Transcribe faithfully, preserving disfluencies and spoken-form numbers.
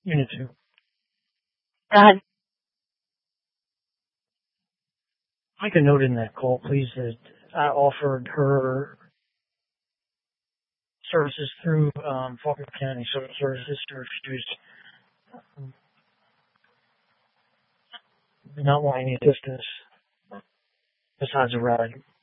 Unit two. Go ahead. Make a note in that call, please, that I offered her services through um, Faulkner County Social Services to refuse um, not wanting any assistance besides a ride.